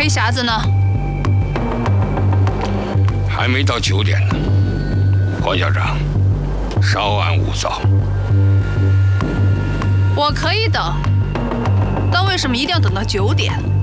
飞匣子呢？ 还没到9点呢，黄校长，稍安勿躁。 我可以等，但为什么一定要等到9点？